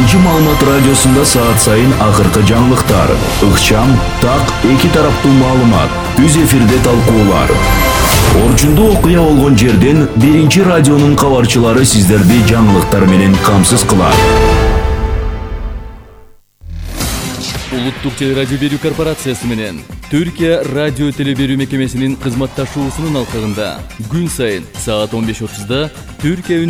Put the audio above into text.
Биринчи маалымат радиосунда саат сайын акыркы жаңылыктар, ыкчам, так, эки тараптуу маалымат, түз эфирде талкуулар. Орчундуу окуя болгон жерден биринчи радионун кабарчылары сиздерди жаңылыктар менен камсыз кылат. Улуттук телерадио берүү корпорациясы менен Түркия радио телеберүү мекемесинин кызматташуусунун алкагында күн сайын саат 15:30 Түркия